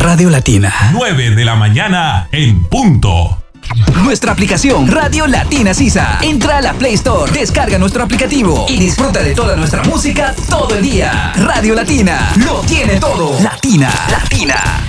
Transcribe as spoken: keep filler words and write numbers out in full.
Radio Latina. nueve de la mañana en punto. Nuestra aplicación Radio Latina Sisa. Entra a la Play Store, descarga nuestro aplicativo y disfruta de toda nuestra música todo el día. Radio Latina lo tiene todo. Latina, Latina.